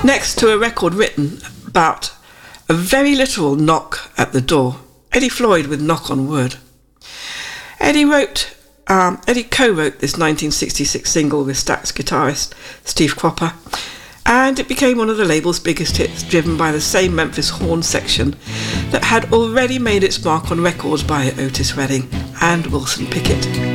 Next to a record written about a very literal knock at the door, Eddie Floyd with Knock on Wood. Eddie co-wrote this 1966 single with Stax guitarist Steve Cropper, and it became one of the label's biggest hits, driven by the same Memphis horn section that had already made its mark on records by Otis Redding and Wilson Pickett.